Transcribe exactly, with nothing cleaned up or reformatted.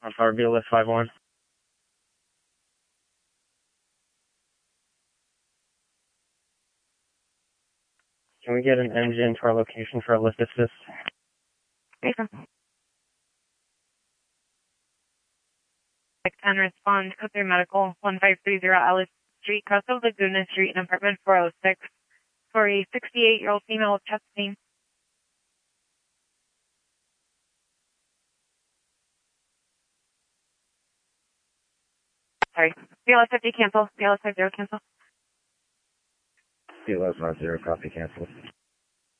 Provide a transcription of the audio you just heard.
On Power B L S five one. Can we get an engine to our location for a lift assist? Okay. ten respond, code three medical, one five three zero Alice Street, Coastal Laguna Street, in apartment four oh six, for a sixty-eight-year-old female with chest pain. Sorry. B L S fifty cancel. B L S fifty cancel. B L S five zero, copy, cancel.